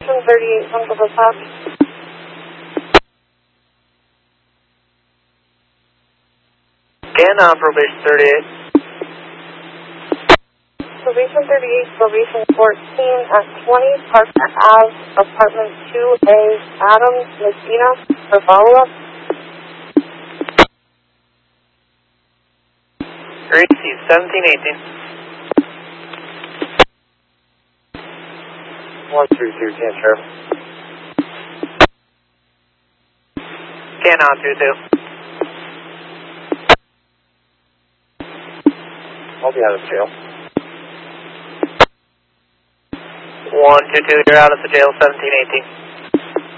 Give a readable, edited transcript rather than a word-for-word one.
Probation 38, Central Dispatch. Again on probation 38. Probation 38, probation 14 at 20 Park Ave, apartment 2A, Adams, Messina, for follow-up. Gracie 1718. 132, can't sheriff. Again on 22. I'll be out of jail. 122, you're out of the jail, 1718.